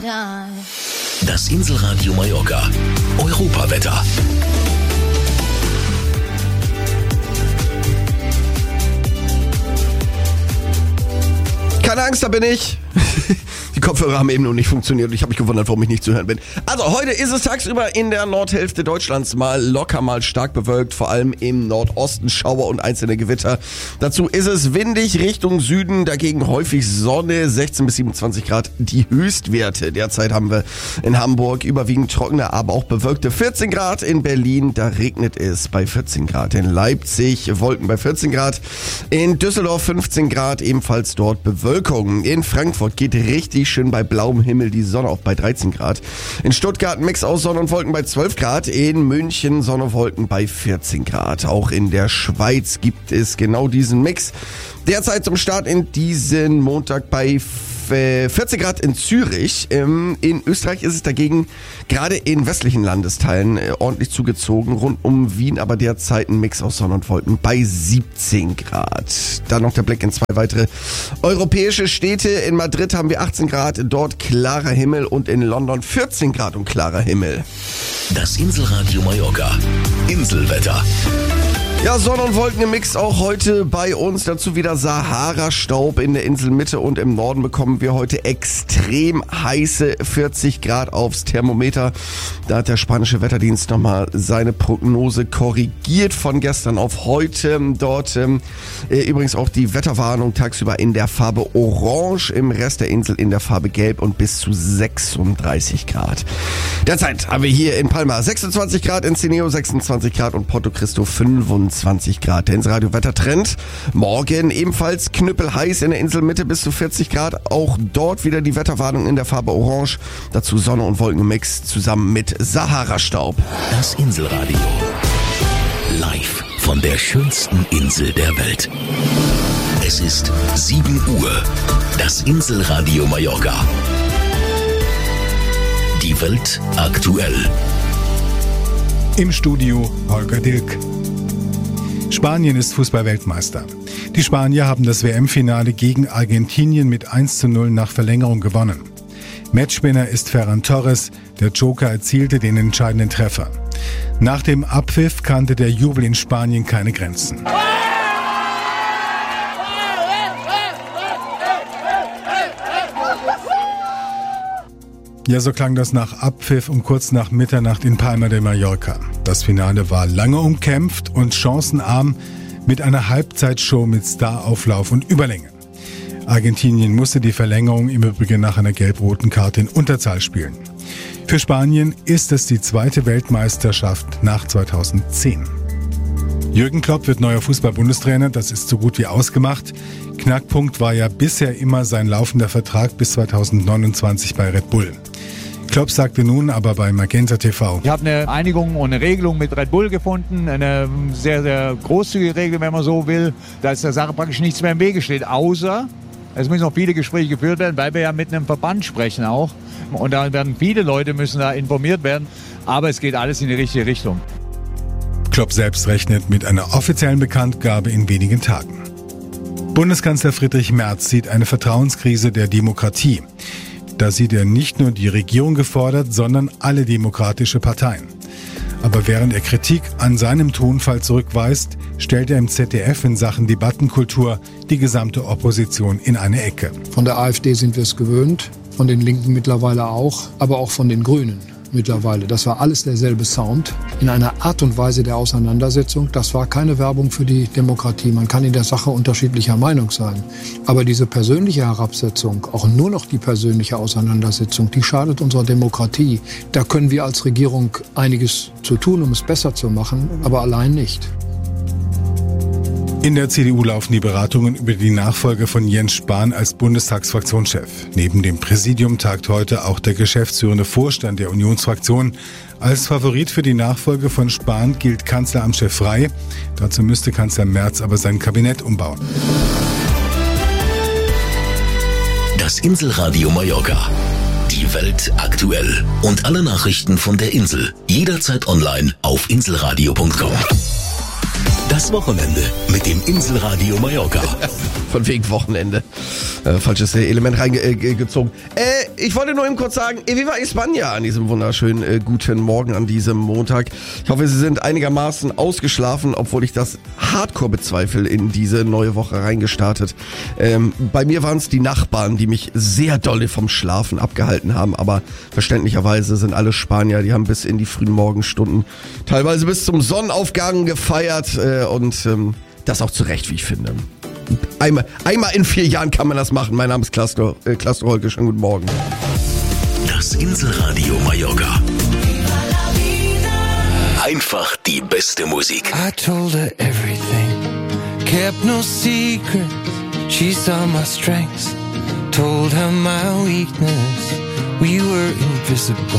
Das Inselradio Mallorca. Europawetter. Keine Angst, da bin ich. Die Kopfhörer haben eben noch nicht funktioniert und ich habe mich gewundert, warum ich nicht zu hören bin. Also heute ist es tagsüber in der Nordhälfte Deutschlands mal locker, mal stark bewölkt, vor allem im Nordosten Schauer und einzelne Gewitter. Dazu ist es windig Richtung Süden, dagegen häufig Sonne, 16 bis 27 Grad die Höchstwerte. Derzeit haben wir in Hamburg überwiegend trockene, aber auch bewölkte 14 Grad. In Berlin, da regnet es bei 14 Grad. In Leipzig Wolken bei 14 Grad. In Düsseldorf 15 Grad, ebenfalls dort Bewölkung. In Frankfurt geht richtig schön bei blauem Himmel die Sonne auf bei 13 Grad. In Stuttgart ein Mix aus Sonne und Wolken bei 12 Grad. In München Sonne und Wolken bei 14 Grad. Auch in der Schweiz gibt es genau diesen Mix. Derzeit zum Start in diesen Montag bei 14 Grad in Zürich. In Österreich ist es dagegen gerade in westlichen Landesteilen ordentlich zugezogen. Rund um Wien aber derzeit ein Mix aus Sonne und Wolken bei 17 Grad. Dann noch der Blick in zwei weitere europäische Städte. In Madrid haben wir 18 Grad, dort klarer Himmel und in London 14 Grad und klarer Himmel. Das Inselradio Mallorca. Inselwetter. Ja, Sonne und Wolken im Mix auch heute bei uns. Dazu wieder Sahara-Staub in der Inselmitte und im Norden bekommen wir heute extrem heiße 40 Grad aufs Thermometer. Da hat der spanische Wetterdienst nochmal seine Prognose korrigiert von gestern auf heute. Dort übrigens auch die Wetterwarnung tagsüber in der Farbe Orange, im Rest der Insel in der Farbe Gelb und bis zu 36 Grad. Derzeit haben wir hier in Palma 26 Grad, in Cineo 26 Grad und Porto Cristo 25 Grad. Der Inselradio Wettertrend. Morgen ebenfalls knüppelheiß in der Inselmitte bis zu 40 Grad. Auch dort wieder die Wetterwarnung in der Farbe Orange. Dazu Sonne und Wolkenmix zusammen mit Sahara-Staub. Das Inselradio. Live von der schönsten Insel der Welt. Es ist 7 Uhr. Das Inselradio Mallorca. Die Welt aktuell. Im Studio Holger Dilk. Spanien ist Fußball-Weltmeister. Die Spanier haben das WM-Finale gegen Argentinien mit 1:0 nach Verlängerung gewonnen. Matchwinner ist Ferran Torres, der Joker erzielte den entscheidenden Treffer. Nach dem Abpfiff kannte der Jubel in Spanien keine Grenzen. Ja, so klang das nach Abpfiff um kurz nach Mitternacht in Palma de Mallorca. Das Finale war lange umkämpft und chancenarm mit einer Halbzeitshow mit Starauflauf und Überlänge. Argentinien musste die Verlängerung im Übrigen nach einer gelb-roten Karte in Unterzahl spielen. Für Spanien ist es die zweite Weltmeisterschaft nach 2010. Jürgen Klopp wird neuer Fußball-Bundestrainer, das ist so gut wie ausgemacht. Knackpunkt war ja bisher immer sein laufender Vertrag bis 2029 bei Red Bull. Klopp sagte nun aber bei Magenta TV: Ich habe eine Einigung und eine Regelung mit Red Bull gefunden, eine sehr, sehr großzügige Regel, wenn man so will, dass der Sache praktisch nichts mehr im Wege steht, außer es müssen noch viele Gespräche geführt werden, weil wir ja mit einem Verband sprechen auch. Und da werden viele Leute müssen da informiert werden, aber es geht alles in die richtige Richtung. Klopp selbst rechnet mit einer offiziellen Bekanntgabe in wenigen Tagen. Bundeskanzler Friedrich Merz sieht eine Vertrauenskrise der Demokratie. Da sieht er nicht nur die Regierung gefordert, sondern alle demokratische Parteien. Aber während er Kritik an seinem Tonfall zurückweist, stellt er im ZDF in Sachen Debattenkultur die gesamte Opposition in eine Ecke. Von der AfD sind wir es gewöhnt, von den Linken mittlerweile auch, aber auch von den Grünen mittlerweile. Das war alles derselbe Sound. In einer Art und Weise der Auseinandersetzung, das war keine Werbung für die Demokratie. Man kann in der Sache unterschiedlicher Meinung sein. Aber diese persönliche Herabsetzung, auch nur noch die persönliche Auseinandersetzung, die schadet unserer Demokratie. Da können wir als Regierung einiges zu tun, um es besser zu machen, aber allein nicht. In der CDU laufen die Beratungen über die Nachfolge von Jens Spahn als Bundestagsfraktionschef. Neben dem Präsidium tagt heute auch der geschäftsführende Vorstand der Unionsfraktion. Als Favorit für die Nachfolge von Spahn gilt Kanzleramtschef Frey. Dazu müsste Kanzler Merz aber sein Kabinett umbauen. Das Inselradio Mallorca. Die Welt aktuell. Und alle Nachrichten von der Insel. Jederzeit online auf inselradio.com. Das Wochenende mit dem Inselradio Mallorca. Von wegen Wochenende. Falsches Element reingezogen. Ich wollte nur eben kurz sagen, Viva España an diesem wunderschönen guten Morgen an diesem Montag. Ich hoffe, Sie sind einigermaßen ausgeschlafen, obwohl ich das hardcore bezweifle, in diese neue Woche reingestartet. Bei mir waren es die Nachbarn, die mich sehr dolle vom Schlafen abgehalten haben, aber verständlicherweise sind alle Spanier, die haben bis in die frühen Morgenstunden, teilweise bis zum Sonnenaufgang gefeiert und das auch zu Recht, wie ich finde. Einmal in 4 Jahren kann man das machen. Mein Name ist Cluster Holke. Schönen guten Morgen. Das Inselradio Mallorca. Einfach die beste Musik. I told her everything, kept no secret. She saw my strengths, told her my weakness. We were invisible.